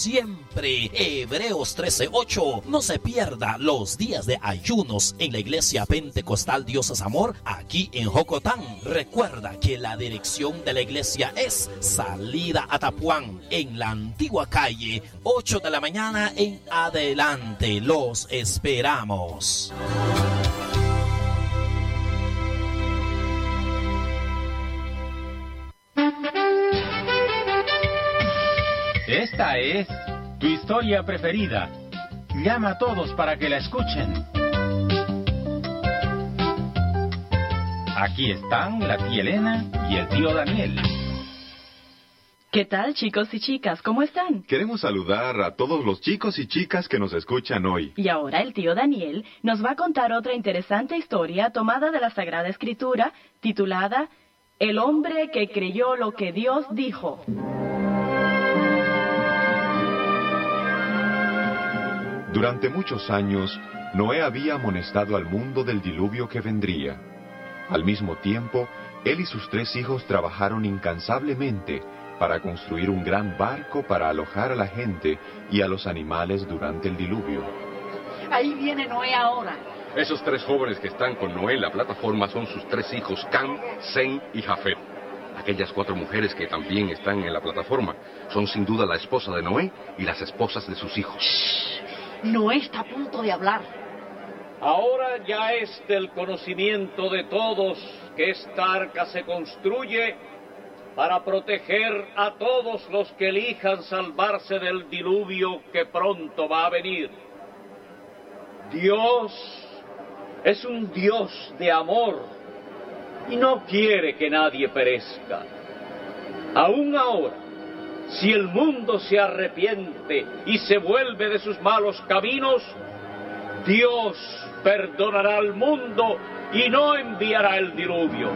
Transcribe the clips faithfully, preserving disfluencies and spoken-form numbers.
siempre. Hebreos trece ocho. No se pierda los días de ayunos en la Iglesia Pentecostal Dios es Amor, aquí en Jocotán. Recuerda que la dirección de la iglesia es Salida Atapuán, en la antigua calle, ocho de la mañana en adelante. Los esperamos. Esta es tu historia preferida. Llama a todos para que la escuchen. Aquí están la tía Elena y el tío Daniel. ¿Qué tal, chicos y chicas? ¿Cómo están? Queremos saludar a todos los chicos y chicas que nos escuchan hoy. Y ahora el tío Daniel nos va a contar otra interesante historia tomada de la Sagrada Escritura, titulada El hombre que creyó lo que Dios dijo. Durante muchos años, Noé había amonestado al mundo del diluvio que vendría. Al mismo tiempo, él y sus tres hijos trabajaron incansablemente para construir un gran barco para alojar a la gente y a los animales durante el diluvio. Ahí viene Noé ahora. Esos tres jóvenes que están con Noé en la plataforma son sus tres hijos, Cam, Sem y Jafet. Aquellas cuatro mujeres que también están en la plataforma son sin duda la esposa de Noé y las esposas de sus hijos. Shh. Noé está a punto de hablar. Ahora ya es del conocimiento de todos que esta arca se construye para proteger a todos los que elijan salvarse del diluvio que pronto va a venir. Dios es un Dios de amor y no quiere que nadie perezca. Aún ahora, si el mundo se arrepiente y se vuelve de sus malos caminos, Dios perdonará al mundo y no enviará el diluvio.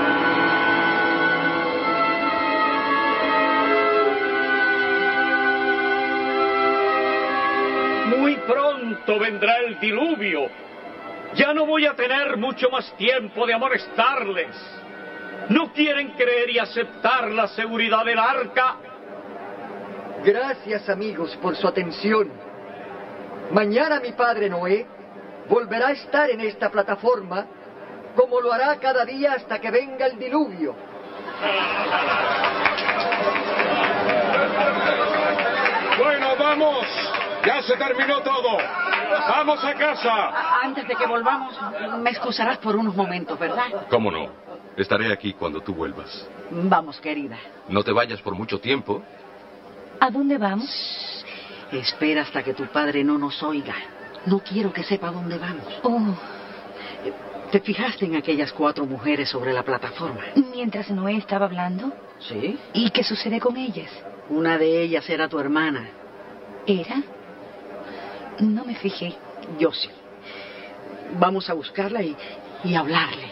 Muy pronto vendrá el diluvio. Ya no voy a tener mucho más tiempo de amonestarles. ¿No quieren creer y aceptar la seguridad del arca? Gracias, amigos, por su atención. Mañana mi padre Noé volverá a estar en esta plataforma, como lo hará cada día hasta que venga el diluvio. Bueno, vamos. Ya se terminó todo. Vamos a casa. Antes de que volvamos, me excusarás por unos momentos, ¿verdad? ¿Cómo no? Estaré aquí cuando tú vuelvas. Vamos, querida. No te vayas por mucho tiempo. ¿A dónde vamos? Shh. Espera hasta que tu padre no nos oiga. No quiero que sepa dónde vamos. Oh. ¿Te fijaste en aquellas cuatro mujeres sobre la plataforma? Mientras Noé estaba hablando. ¿Sí? ¿Y qué sucede con ellas? Una de ellas era tu hermana. ¿Era? No me fijé. Yo sí. Vamos a buscarla y, y hablarle.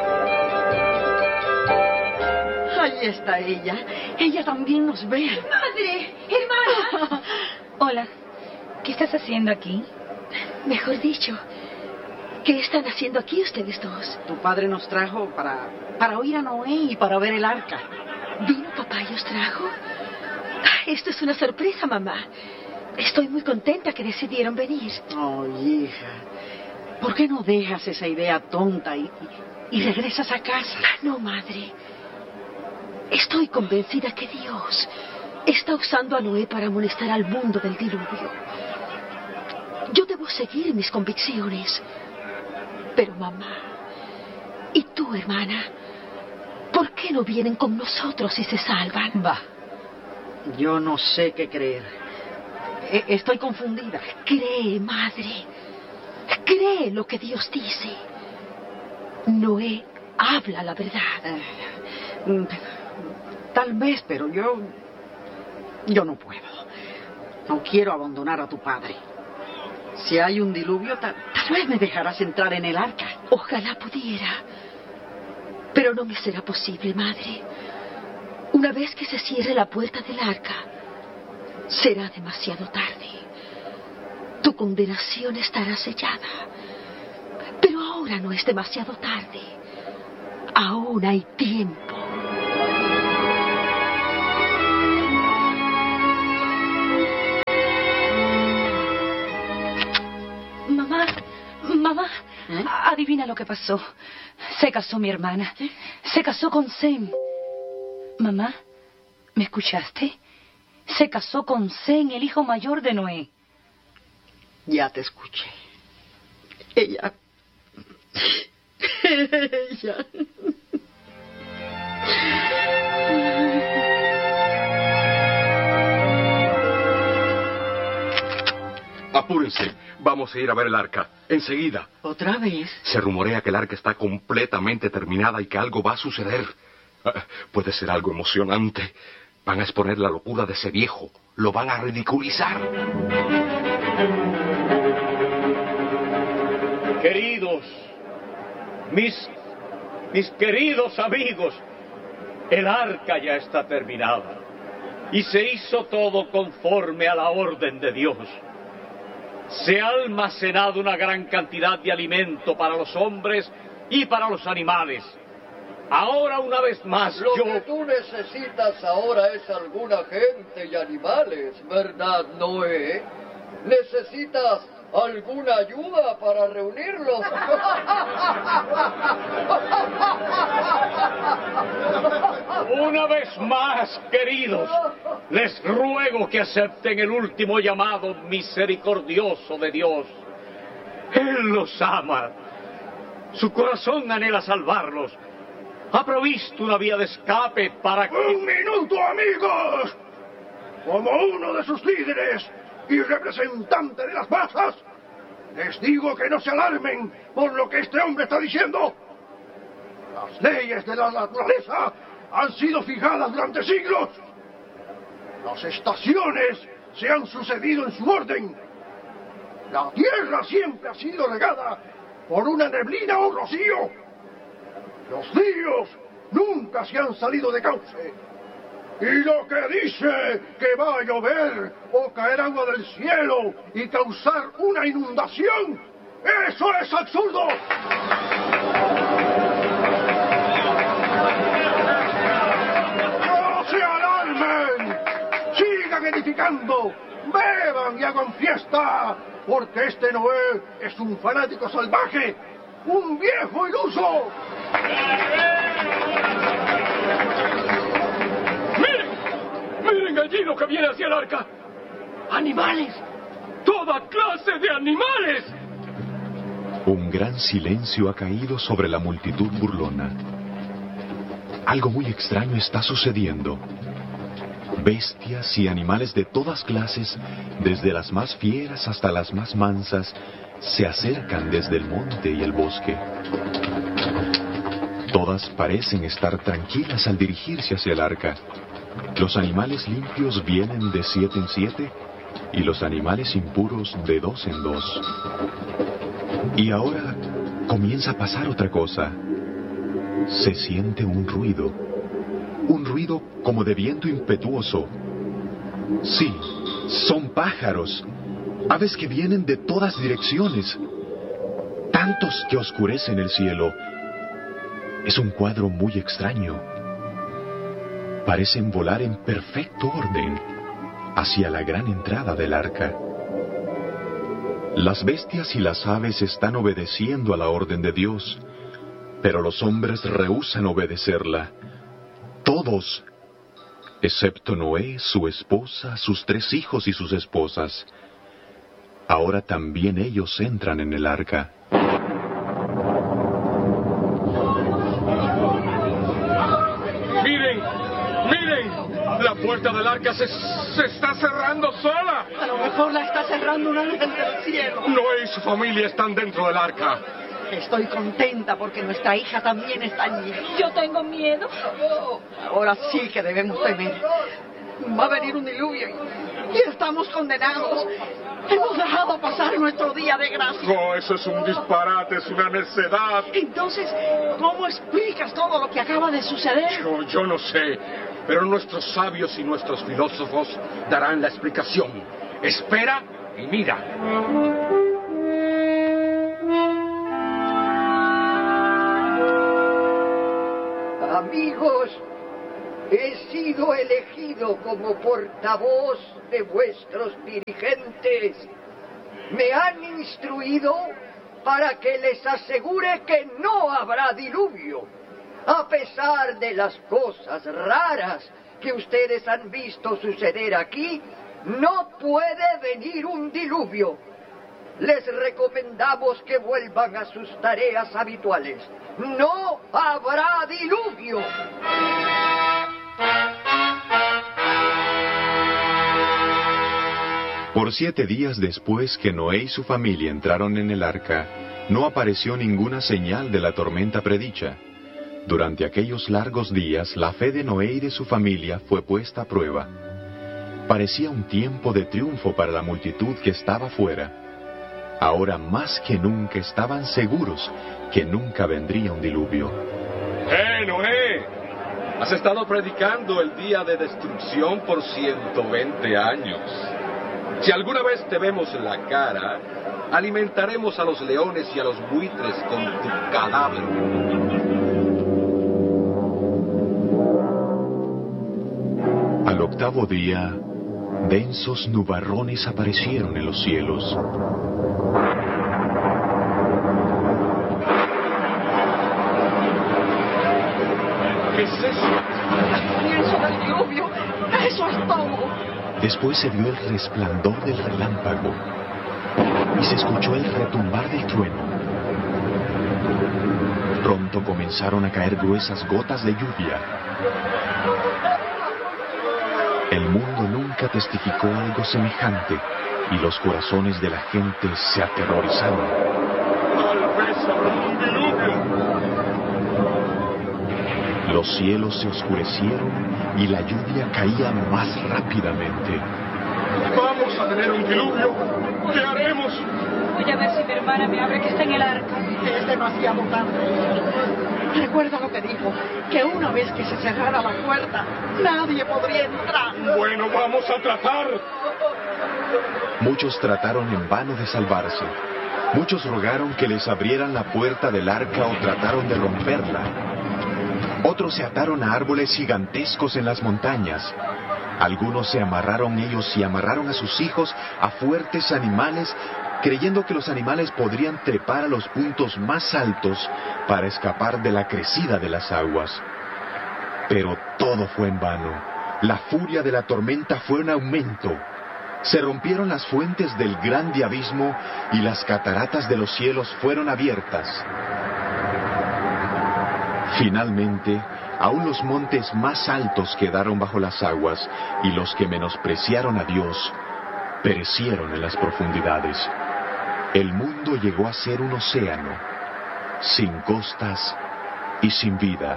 Ahí está ella. Ella también nos ve. ¡Madre! ¡Hermana! Hola. ¿Qué estás haciendo aquí? Mejor dicho, ¿qué están haciendo aquí ustedes dos? Tu padre nos trajo para, para oír a Noé y para ver el arca. ¿Vino papá y os trajo? Esto es una sorpresa, mamá. Estoy muy contenta que decidieron venir. Oh, hija. ¿Por qué no dejas esa idea tonta y, y, y regresas a casa? No, madre. Estoy convencida que Dios está usando a Noé para amonestar al mundo del diluvio. Yo debo seguir mis convicciones. Pero mamá, ¿y tú, hermana? ¿Por qué no vienen con nosotros y se salvan? Va. Yo no sé qué creer. E- estoy confundida. Cree, madre. Cree lo que Dios dice. Noé habla la verdad. Eh, tal vez, pero yo... Yo no puedo. No quiero abandonar a tu padre. Si hay un diluvio, tal, tal vez me dejarás entrar en el arca. Ojalá pudiera. Pero no me será posible, madre. Una vez que se cierre la puerta del arca, será demasiado tarde. Tu condenación estará sellada. Pero ahora no es demasiado tarde. Aún hay tiempo. ¿Eh? Adivina lo que pasó. Se casó mi hermana. ¿Sí? Se casó con Sem. Mamá, ¿me escuchaste? Se casó con Sem, el hijo mayor de Noé. Ya te escuché. Ella... Ella... Apúrense, vamos a ir a ver el arca, enseguida. ¿Otra vez? Se rumorea que el arca está completamente terminada y que algo va a suceder. Ah, puede ser algo emocionante. Van a exponer la locura de ese viejo. Lo van a ridiculizar. Queridos, mis, mis queridos amigos, el arca ya está terminada y se hizo todo conforme a la orden de Dios. Se ha almacenado una gran cantidad de alimento para los hombres y para los animales. Ahora, una vez más, Lo yo... que tú necesitas ahora es alguna gente y animales, ¿verdad, Noé? ¿Necesitas alguna ayuda para reunirlos? Una vez más, queridos, les ruego que acepten el último llamado misericordioso de Dios. Él los ama. Su corazón anhela salvarlos. Ha provisto una vía de escape para que... ¡Un minuto, amigos! Como uno de sus líderes y representante de las masas, les digo que no se alarmen por lo que este hombre está diciendo. Las leyes de la naturaleza han sido fijadas durante siglos. Las estaciones se han sucedido en su orden. La tierra siempre ha sido regada por una neblina o rocío. Los ríos nunca se han salido de cauce. Y lo que dice que va a llover o caer agua del cielo y causar una inundación, ¡eso es absurdo! ¡No se alarmen! ¡Sigan edificando! ¡Beban y hagan fiesta! Porque este Noé es un fanático salvaje, un viejo iluso. ¡Miren! ¡Miren allí lo que viene hacia el arca! ¡Animales! ¡Toda clase de animales! Un gran silencio ha caído sobre la multitud burlona. Algo muy extraño está sucediendo. Bestias y animales de todas clases, desde las más fieras hasta las más mansas, se acercan desde el monte y el bosque. Todas parecen estar tranquilas al dirigirse hacia el arca. Los animales limpios vienen de siete en siete y los animales impuros de dos en dos. Y ahora comienza a pasar otra cosa. Se siente un ruido. Un ruido como de viento impetuoso. Sí, son pájaros. Aves que vienen de todas direcciones. Tantos que oscurecen el cielo. Es un cuadro muy extraño. Parecen volar en perfecto orden hacia la gran entrada del arca. Las bestias y las aves están obedeciendo a la orden de Dios, pero los hombres rehúsan obedecerla. Todos, excepto Noé, su esposa, sus tres hijos y sus esposas. Ahora también ellos entran en el arca. ¡Miren! ¡Miren! La puerta del arca se, se está cerrando sola. A lo mejor la está cerrando un ángel del cielo. Noé y su familia están dentro del arca. Estoy contenta porque nuestra hija también está allí. Yo tengo miedo. Ahora sí que debemos temer. Va a venir un diluvio y, y estamos condenados. Hemos dejado pasar nuestro día de gracia. No, eso es un disparate, es una necedad. Entonces, ¿cómo explicas todo lo que acaba de suceder? Yo, yo no sé, pero nuestros sabios y nuestros filósofos darán la explicación. Espera y mira. Amigos, he sido elegido como portavoz de vuestros dirigentes. Me han instruido para que les asegure que no habrá diluvio. A pesar de las cosas raras que ustedes han visto suceder aquí, no puede venir un diluvio. Les recomendamos que vuelvan a sus tareas habituales. No habrá diluvio. Por siete días después que Noé y su familia entraron en el arca, no apareció ninguna señal de la tormenta predicha. Durante aquellos largos días, la fe de Noé y de su familia fue puesta a prueba. Parecía un tiempo de triunfo para la multitud que estaba fuera. Ahora más que nunca estaban seguros que nunca vendría un diluvio. ¡Eh, Noé! Has estado predicando el día de destrucción por ciento veinte años. Si alguna vez te vemos la cara, alimentaremos a los leones y a los buitres con tu cadáver. Al octavo día, densos nubarrones aparecieron en los cielos. ¿Qué es eso? El comienzo del diluvio. Eso es todo. Después se vio el resplandor del relámpago y se escuchó el retumbar del trueno. Pronto comenzaron a caer gruesas gotas de lluvia. El mundo nunca testificó algo semejante y los corazones de la gente se aterrorizaron. Tal vez habrá un diluvio. Los cielos se oscurecieron y la lluvia caía más rápidamente. Vamos a tener un diluvio. ¿Qué haremos? Voy a ver si mi hermana me abre que está en el arca. Es demasiado tarde. Recuerda lo que dijo, que una vez que se cerrara la puerta, nadie podría entrar. Bueno, vamos a tratar. Muchos trataron en vano de salvarse. Muchos rogaron que les abrieran la puerta del arca o trataron de romperla. Otros se ataron a árboles gigantescos en las montañas. Algunos se amarraron ellos y amarraron a sus hijos a fuertes animales, creyendo que los animales podrían trepar a los puntos más altos para escapar de la crecida de las aguas. Pero todo fue en vano. La furia de la tormenta fue en aumento. Se rompieron las fuentes del grande abismo y las cataratas de los cielos fueron abiertas. Finalmente, aún los montes más altos quedaron bajo las aguas, y los que menospreciaron a Dios perecieron en las profundidades. El mundo llegó a ser un océano, sin costas y sin vida.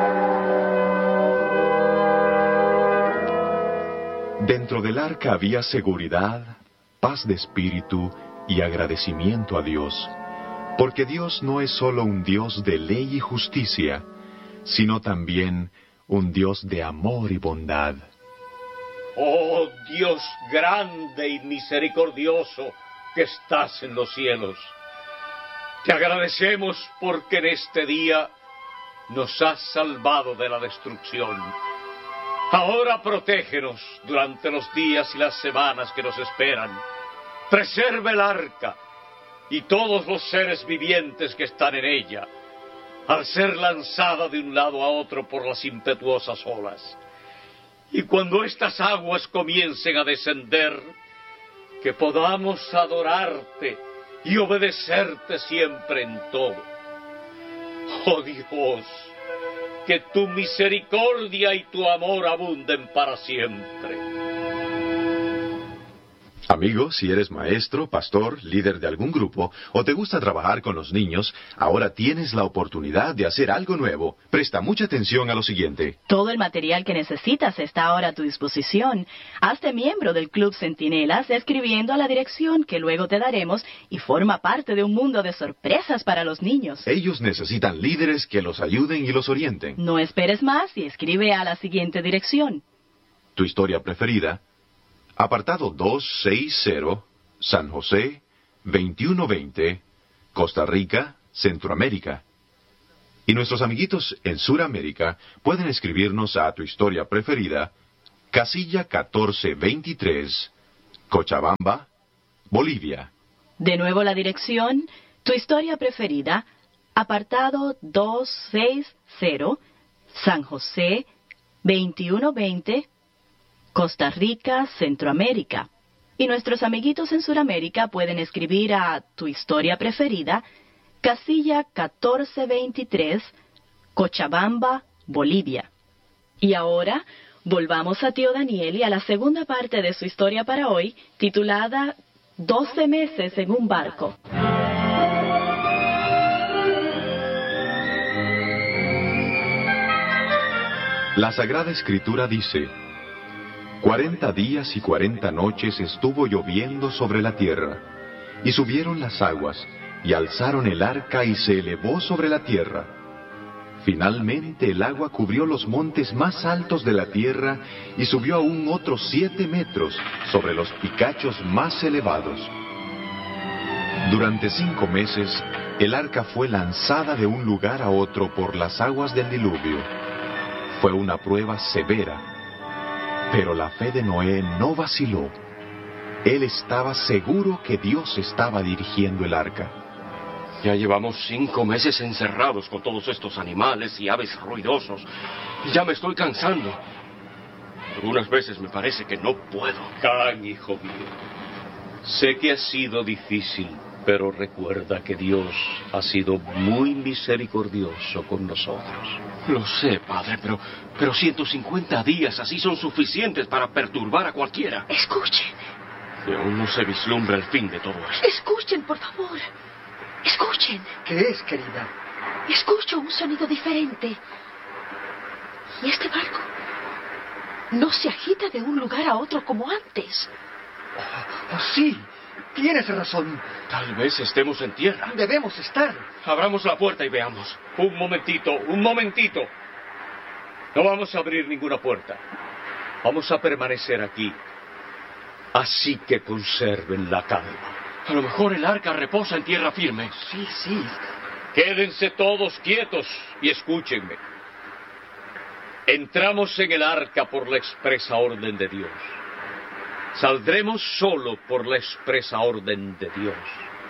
Dentro del arca había seguridad, paz de espíritu y agradecimiento a Dios. Porque Dios no es solo un Dios de ley y justicia, sino también un Dios de amor y bondad. Oh Dios grande y misericordioso que estás en los cielos, te agradecemos porque en este día nos has salvado de la destrucción. Ahora protégenos durante los días y las semanas que nos esperan. Preserva el arca y todos los seres vivientes que están en ella, al ser lanzada de un lado a otro por las impetuosas olas. Y cuando estas aguas comiencen a descender, que podamos adorarte y obedecerte siempre en todo. Oh Dios, que tu misericordia y tu amor abunden para siempre. Amigo, si eres maestro, pastor, líder de algún grupo, o te gusta trabajar con los niños, ahora tienes la oportunidad de hacer algo nuevo. Presta mucha atención a lo siguiente. Todo el material que necesitas está ahora a tu disposición. Hazte miembro del Club Centinelas escribiendo a la dirección que luego te daremos y forma parte de un mundo de sorpresas para los niños. Ellos necesitan líderes que los ayuden y los orienten. No esperes más y escribe a la siguiente dirección. Tu historia preferida. Apartado doscientos sesenta, San José, veintiuno veinte, Costa Rica, Centroamérica. Y nuestros amiguitos en Suramérica pueden escribirnos a tu historia preferida, casilla catorce veintitrés, Cochabamba, Bolivia. De nuevo la dirección, Tu historia preferida, apartado doscientos sesenta, San José, veintiuno veinte, Costa Rica, Centroamérica. Y nuestros amiguitos en Sudamérica pueden escribir a Tu historia preferida, casilla catorce veintitrés, Cochabamba, Bolivia. Y ahora, volvamos a tío Daniel y a la segunda parte de su historia para hoy, titulada doce meses en un barco. La Sagrada Escritura dice: Cuarenta días y cuarenta noches estuvo lloviendo sobre la tierra, y subieron las aguas, y alzaron el arca y se elevó sobre la tierra. Finalmente el agua cubrió los montes más altos de la tierra y subió aún otros siete metros sobre los picachos más elevados. Durante cinco meses, el arca fue lanzada de un lugar a otro por las aguas del diluvio. Fue una prueba severa. Pero la fe de Noé no vaciló. Él estaba seguro que Dios estaba dirigiendo el arca. Ya llevamos cinco meses encerrados con todos estos animales y aves ruidosos. Y ya me estoy cansando. Algunas veces me parece que no puedo. Can, hijo mío. Sé que ha sido difícil, pero recuerda que Dios ha sido muy misericordioso con nosotros. Lo sé, padre, pero, pero ciento cincuenta días así son suficientes para perturbar a cualquiera. Escuchen. Y aún no se vislumbra el fin de todo esto. Escuchen, por favor. Escuchen. ¿Qué es, querida? Escucho un sonido diferente. ¿Y este barco? No se agita de un lugar a otro como antes. Oh, oh, sí, tienes razón. Tal vez estemos en tierra. Debemos estar. Abramos la puerta y veamos. Un momentito, un momentito. No vamos a abrir ninguna puerta. Vamos a permanecer aquí. Así que conserven la calma. A lo mejor el arca reposa en tierra firme. Sí, sí. Quédense todos quietos y escúchenme. Entramos en el arca por la expresa orden de Dios. Saldremos solo por la expresa orden de Dios.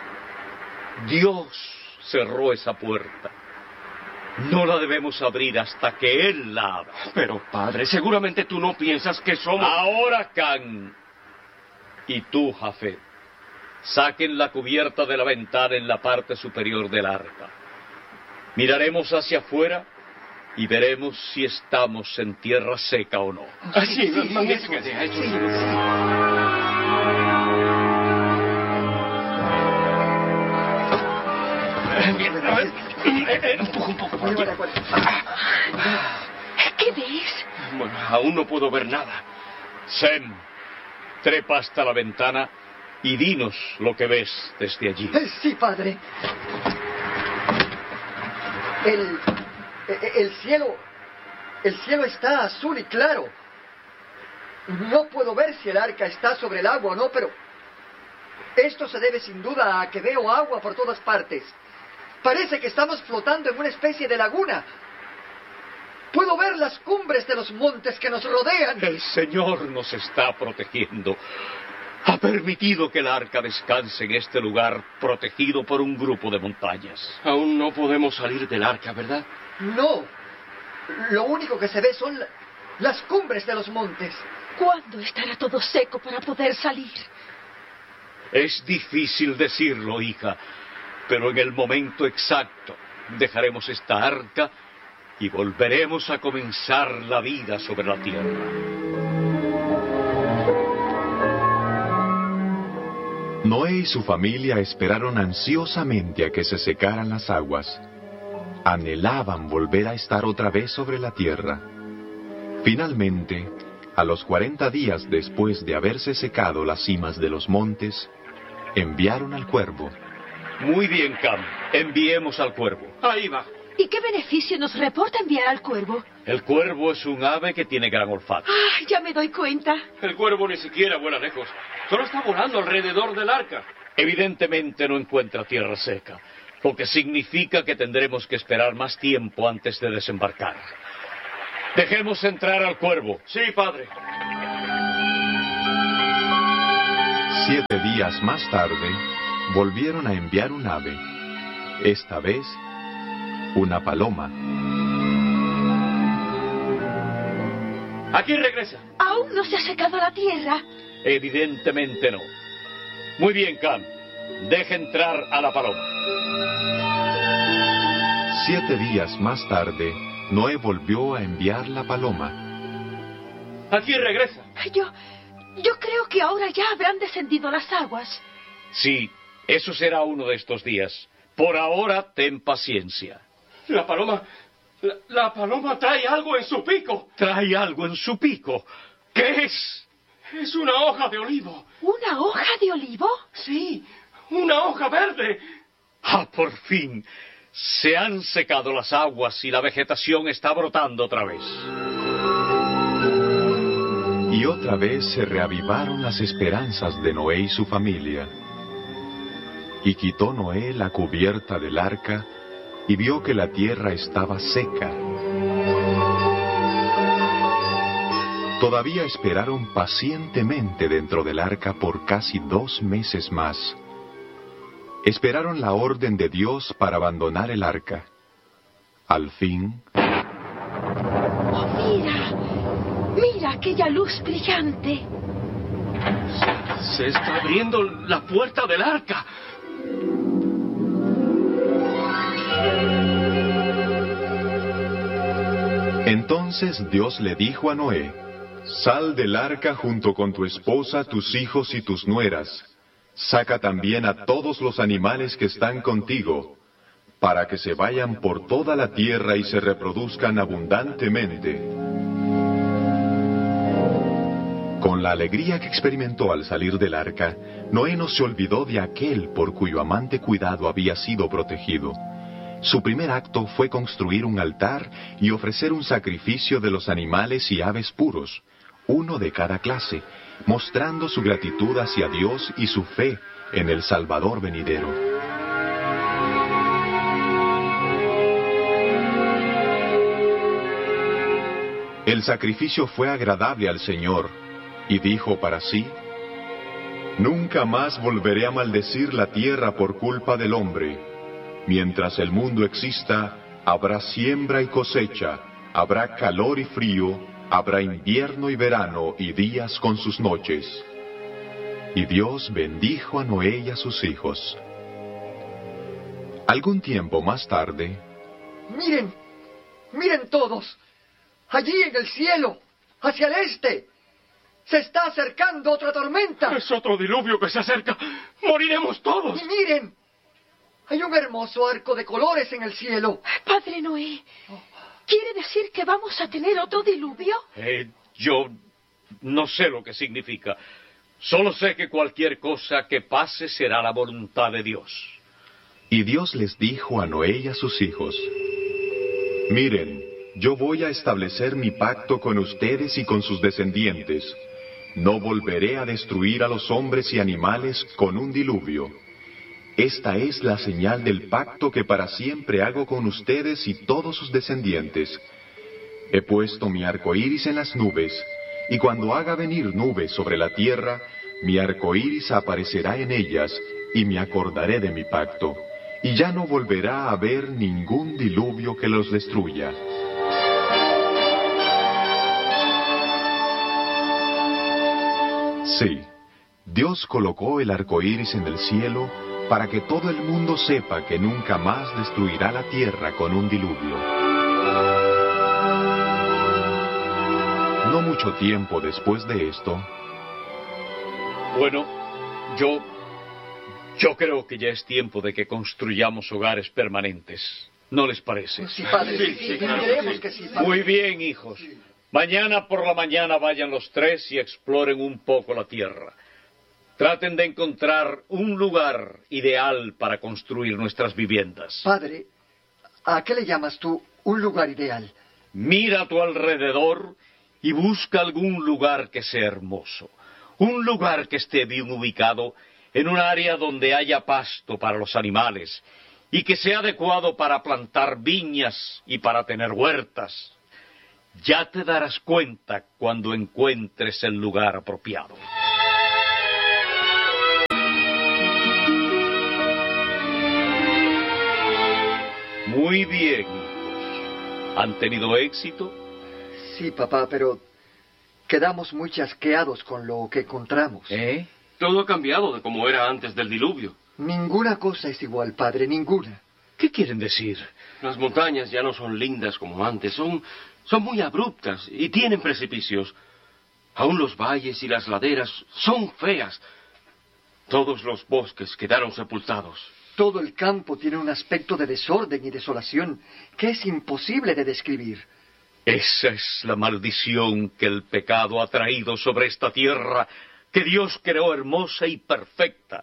Dios cerró esa puerta. No la debemos abrir hasta que Él la abra. Pero, padre, seguramente tú no piensas que somos... Ahora, Can, y tú, Jafet, saquen la cubierta de la ventana en la parte superior del arca. Miraremos hacia afuera y veremos si estamos en tierra seca o no. Ah, sí, sí, magnífica idea. Sí, sí. Bien, a ver. Empuja un poco por aquí. ¿Qué ves? Bueno, aún no puedo ver nada. Sem, trepa hasta la ventana y dinos lo que ves desde allí. Sí, padre. El, el cielo, el cielo está azul y claro. No puedo ver si el arca está sobre el agua o no, pero esto se debe sin duda a que veo agua por todas partes. Parece que estamos flotando en una especie de laguna. Puedo ver las cumbres de los montes que nos rodean. El Señor nos está protegiendo. Ha permitido que el arca descanse en este lugar protegido por un grupo de montañas. Aún no podemos salir del arca, ¿verdad? No. Lo único que se ve son la, las cumbres de los montes. ¿Cuándo estará todo seco para poder salir? Es difícil decirlo, hija, pero en el momento exacto dejaremos esta arca y volveremos a comenzar la vida sobre la tierra. Noé y su familia esperaron ansiosamente a que se secaran las aguas. Anhelaban volver a estar otra vez sobre la tierra. Finalmente, a los cuarenta días después de haberse secado las cimas de los montes, enviaron al cuervo. Muy bien, Cam. Enviemos al cuervo. Ahí va. ¿Y qué beneficio nos reporta enviar al cuervo? El cuervo es un ave que tiene gran olfato. ¡Ah, ya me doy cuenta! El cuervo ni siquiera vuela lejos. Solo está volando alrededor del arca. Evidentemente no encuentra tierra seca, lo que significa que tendremos que esperar más tiempo antes de desembarcar. Dejemos entrar al cuervo. Sí, padre. Siete días más tarde, volvieron a enviar un ave, Esta vez, una paloma. Aquí regresa. ¿Aún no se ha secado la tierra? Evidentemente no. Muy bien, Cam. Deja entrar a la paloma. Siete días más tarde, Noé volvió a enviar la paloma. Aquí regresa. Yo, yo creo que ahora ya habrán descendido las aguas. Sí, eso será uno de estos días. Por ahora, ten paciencia. La paloma... La, la paloma trae algo en su pico. Trae algo en su pico. ¿Qué es? Es una hoja de olivo. ¿Una hoja de olivo? Sí, una hoja verde. Ah, por fin. Se han secado las aguas y la vegetación está brotando otra vez. Y otra vez se reavivaron las esperanzas de Noé y su familia. Y quitó Noé la cubierta del arca y vio que la tierra estaba seca. Todavía esperaron pacientemente dentro del arca por casi dos meses más. Esperaron la orden de Dios para abandonar el arca. Al fin... ¡Oh, mira! ¡Mira aquella luz brillante! Se, se está abriendo la puerta del arca. Entonces Dios le dijo a Noé: Sal del arca junto con tu esposa, tus hijos y tus nueras. Saca también a todos los animales que están contigo, para que se vayan por toda la tierra y se reproduzcan abundantemente. Con la alegría que experimentó al salir del arca, Noé no se olvidó de aquel por cuyo amante cuidado había sido protegido. Su primer acto fue construir un altar y ofrecer un sacrificio de los animales y aves puros, uno de cada clase, mostrando su gratitud hacia Dios y su fe en el Salvador venidero. El sacrificio fue agradable al Señor, y dijo para sí: Nunca más volveré a maldecir la tierra por culpa del hombre. Mientras el mundo exista, habrá siembra y cosecha, habrá calor y frío, habrá invierno y verano y días con sus noches. Y Dios bendijo a Noé y a sus hijos. Algún tiempo más tarde... Miren, miren todos, allí en el cielo, hacia el este, se está acercando otra tormenta. Es otro diluvio que se acerca. Moriremos todos. Y miren, hay un hermoso arco de colores en el cielo. Padre Noé, ¿quiere decir que vamos a tener otro diluvio? Eh, yo no sé lo que significa. Solo sé que cualquier cosa que pase será la voluntad de Dios. Y Dios les dijo a Noé y a sus hijos: Miren, yo voy a establecer mi pacto con ustedes y con sus descendientes. No volveré a destruir a los hombres y animales con un diluvio. Esta es la señal del pacto que para siempre hago con ustedes y todos sus descendientes. He puesto mi arco iris en las nubes, y cuando haga venir nubes sobre la tierra, mi arco iris aparecerá en ellas, y me acordaré de mi pacto, y ya no volverá a haber ningún diluvio que los destruya. Sí, Dios colocó el arco iris en el cielo para que todo el mundo sepa que nunca más destruirá la tierra con un diluvio. No mucho tiempo después de esto... Bueno, yo... Yo creo que ya es tiempo de que construyamos hogares permanentes. ¿No les parece? Sí, padre, sí, sí, sí, creemos sí. que sí, padre. Muy bien, hijos. Mañana por la mañana vayan los tres y exploren un poco la tierra. Traten de encontrar un lugar ideal para construir nuestras viviendas. Padre, ¿a qué le llamas tú un lugar ideal? Mira a tu alrededor y busca algún lugar que sea hermoso. Un lugar que esté bien ubicado en un área donde haya pasto para los animales y que sea adecuado para plantar viñas y para tener huertas. Ya te darás cuenta cuando encuentres el lugar apropiado. Muy bien, hijos. ¿Han tenido éxito? Sí, papá, pero quedamos muy chasqueados con lo que encontramos. ¿Eh? Todo ha cambiado de como era antes del diluvio. Ninguna cosa es igual, padre, ninguna. ¿Qué quieren decir? Las montañas ya no son lindas como antes, son, son muy abruptas y tienen precipicios. Aún los valles y las laderas son feas. Todos los bosques quedaron sepultados. Todo el campo tiene un aspecto de desorden y desolación que es imposible de describir. Esa es la maldición que el pecado ha traído sobre esta tierra, que Dios creó hermosa y perfecta.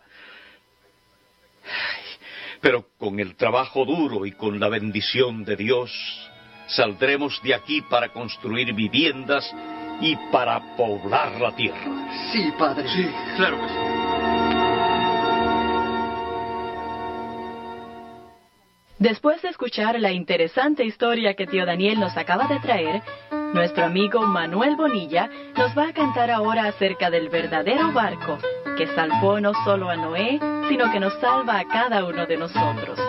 Ay, pero con el trabajo duro y con la bendición de Dios, saldremos de aquí para construir viviendas y para poblar la tierra. Sí, padre. Sí, claro que sí. Después de escuchar la interesante historia que tío Daniel nos acaba de traer, nuestro amigo Manuel Bonilla nos va a cantar ahora acerca del verdadero barco que salvó no solo a Noé, sino que nos salva a cada uno de nosotros.